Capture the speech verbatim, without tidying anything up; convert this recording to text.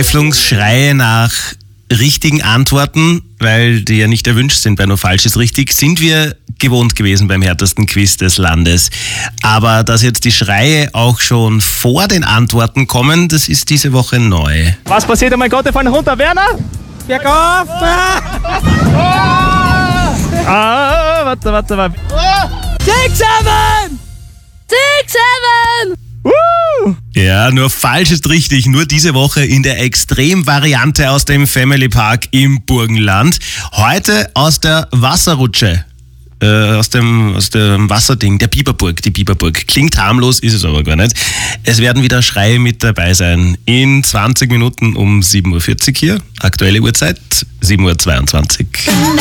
Verzweiflungsschreie nach richtigen Antworten, weil die ja nicht erwünscht sind bei Nur Falsch ist richtig, sind wir gewohnt gewesen beim härtesten Quiz des Landes. Aber dass jetzt die Schreie auch schon vor den Antworten kommen, das ist diese Woche neu. Was passiert? Oh mein Gott, wir fallen runter. Werner? Bergauf! Ah, warte, warte, warte. Six, seven! Six, seven! Uh! Ja, Nur Falsch ist richtig. Nur diese Woche in der Extremvariante aus dem Family Park im Burgenland. Heute aus der Wasserrutsche. Äh, aus dem, aus dem Wasserding, der Biberburg, die Biberburg. Klingt harmlos, ist es aber gar nicht. Es werden wieder Schreie mit dabei sein. In zwanzig Minuten um sieben Uhr vierzig hier. Aktuelle Uhrzeit sieben Uhr zweiundzwanzig.